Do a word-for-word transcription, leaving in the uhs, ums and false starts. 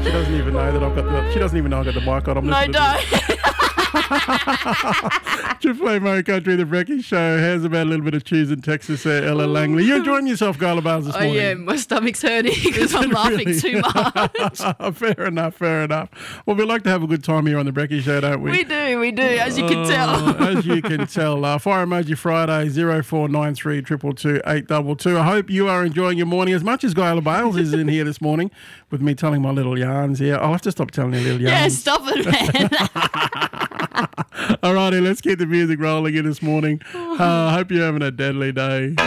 She doesn't even know that I've got the. She doesn't even know I've got the mic on. I'm No, don't. Triple A Murray Country, the Brekkie Show. How's about a little bit of cheese in Texas there, Ella Langley? You're enjoying yourself, Gala Bales, this Oh, morning. yeah, my stomach's hurting because I'm laughing Really? too much. Fair enough, fair enough. Well, we like to have a good time here on the Brekkie Show, don't we? We do, we do, as you can tell. Uh, as you can tell. Uh, Fire Emoji Friday, zero four nine three two two two eight two two. I hope you are enjoying your morning as much as Gala Bales is in here this morning with me telling my little yarns here. I'll have to stop telling you little yarns. Yeah, stop it, man. All righty, let's keep the music rolling in this morning. I uh, hope you're having a deadly day.